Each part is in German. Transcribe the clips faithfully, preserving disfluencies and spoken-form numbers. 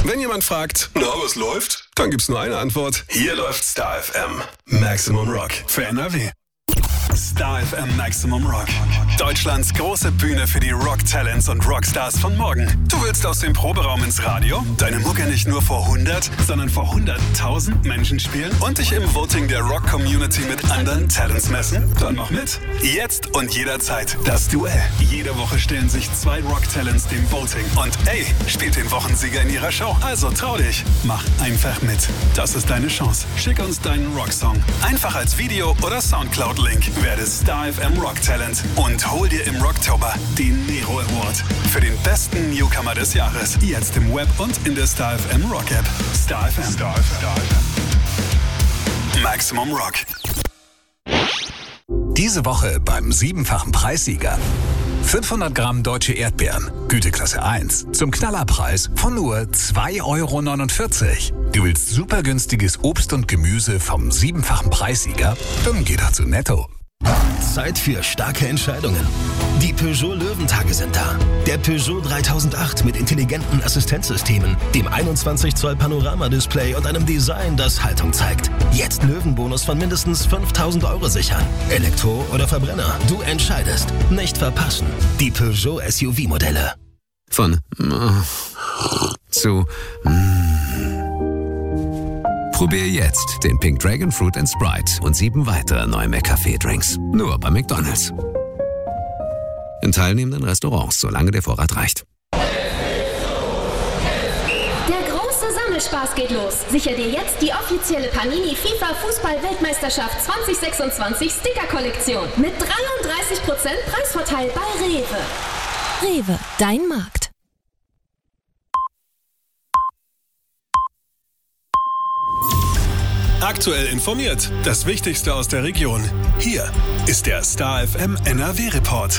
Wenn jemand fragt, na, was läuft? Dann gibt's nur eine Antwort. Hier läuft Star F M. Maximum Rock für N R W. Star F M Maximum Rock. Deutschlands große Bühne für die Rock-Talents und Rockstars von morgen. Du willst aus dem Proberaum ins Radio, deine Mucke nicht nur vor hundert, sondern vor hunderttausend Menschen spielen und dich im Voting der Rock-Community mit anderen Talents messen? Dann mach mit. Jetzt und jederzeit das Duell. Jede Woche stellen sich zwei Rock-Talents dem Voting. Und ey, spielt den Wochensieger in ihrer Show. Also trau dich. Mach einfach mit. Das ist deine Chance. Schick uns deinen Rocksong. Einfach als Video oder Soundcloud-Link. Werde Star F M Rock Talent und hol dir im Rocktober den Nero Award für den besten Newcomer des Jahres. Jetzt im Web und in der Star F M Rock App. Star F M. Star F M. Maximum Rock. Diese Woche beim siebenfachen Preissieger. fünfhundert Gramm deutsche Erdbeeren, Güteklasse eins, zum Knallerpreis von nur zwei Euro neunundvierzig. Du willst super günstiges Obst und Gemüse vom siebenfachen Preissieger? Dann geh doch zu Netto. Zeit für starke Entscheidungen. Die Peugeot Löwentage sind da. Der Peugeot dreitausendacht mit intelligenten Assistenzsystemen, dem einundzwanzig Zoll Panorama-Display und einem Design, das Haltung zeigt. Jetzt Löwenbonus von mindestens fünftausend Euro sichern. Elektro oder Verbrenner, du entscheidest. Nicht verpassen. Die Peugeot S U V-Modelle. Von zu Probier jetzt den Pink Dragon Fruit and Sprite und sieben weitere neue McCafé-Drinks. Nur bei McDonald's. In teilnehmenden Restaurants, solange der Vorrat reicht. Der große Sammelspaß geht los. Sicher dir jetzt die offizielle Panini FIFA Fußball-Weltmeisterschaft zwanzig sechsundzwanzig Sticker-Kollektion mit dreiunddreißig Prozent Preisvorteil bei Rewe. Rewe, dein Markt. Aktuell informiert. Das Wichtigste aus der Region. Hier ist der Star F M N R W-Report.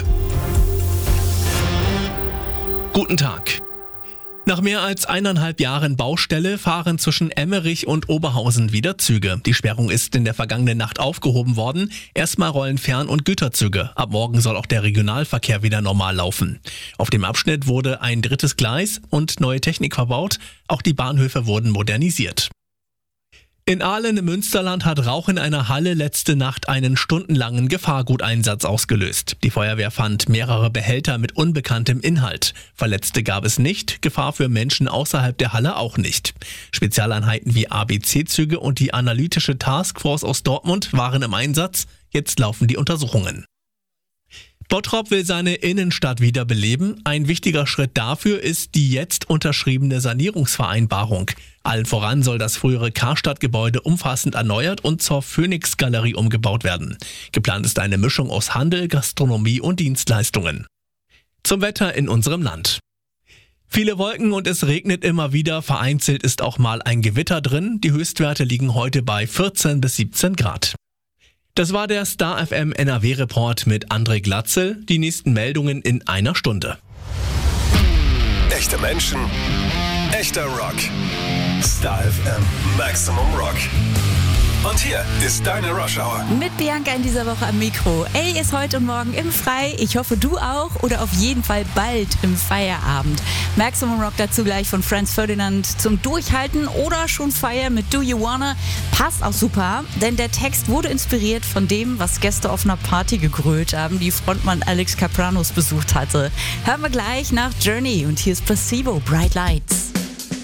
Guten Tag. Nach mehr als eineinhalb Jahren Baustelle fahren zwischen Emmerich und Oberhausen wieder Züge. Die Sperrung ist in der vergangenen Nacht aufgehoben worden. Erstmal rollen Fern- und Güterzüge. Ab morgen soll auch der Regionalverkehr wieder normal laufen. Auf dem Abschnitt wurde ein drittes Gleis und neue Technik verbaut. Auch die Bahnhöfe wurden modernisiert. In Ahlen im Münsterland hat Rauch in einer Halle letzte Nacht einen stundenlangen Gefahrguteinsatz ausgelöst. Die Feuerwehr fand mehrere Behälter mit unbekanntem Inhalt. Verletzte gab es nicht, Gefahr für Menschen außerhalb der Halle auch nicht. Spezialeinheiten wie A B C-Züge und die analytische Taskforce aus Dortmund waren im Einsatz. Jetzt laufen die Untersuchungen. Bottrop will seine Innenstadt wiederbeleben. Ein wichtiger Schritt dafür ist die jetzt unterschriebene Sanierungsvereinbarung. Allen voran soll das frühere Karstadt-Gebäude umfassend erneuert und zur Phoenix-Galerie umgebaut werden. Geplant ist eine Mischung aus Handel, Gastronomie und Dienstleistungen. Zum Wetter in unserem Land. Viele Wolken und es regnet immer wieder. Vereinzelt ist auch mal ein Gewitter drin. Die Höchstwerte liegen heute bei vierzehn bis siebzehn Grad. Das war der Star F M N R W-Report mit André Glatzel. Die nächsten Meldungen in einer Stunde. Echte Menschen, echter Rock. Star F M Maximum Rock. Und hier ist deine Rush Hour. Mit Bianca in dieser Woche am Mikro. Elli ist heute und morgen im Frei. Ich hoffe, du auch. Oder auf jeden Fall bald im Feierabend. Maximum Rock dazu gleich von Franz Ferdinand zum Durchhalten oder schon Feier mit Do You Wanna. Passt auch super, denn der Text wurde inspiriert von dem, was Gäste auf einer Party gegrölt haben, die Frontmann Alex Kapranos besucht hatte. Hören wir gleich nach Journey und hier ist Placebo, Bright Lights.